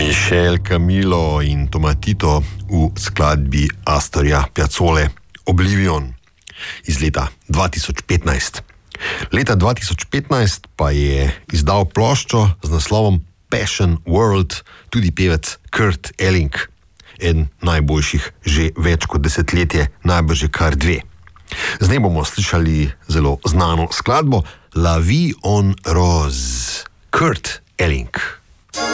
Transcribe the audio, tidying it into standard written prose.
Michel Camilo in Tomatito v skladbi Astorja Piazzole Oblivion iz leta 2015. Leta 2015 pa je izdal ploščo z naslovom Passion World tudi pevec Kurt Elling, eden najboljših že več kot desetletje, najbrž že kar dve. Z njim bomo slišali zelo znano skladbo La Vie en Rose. Kurt Elling.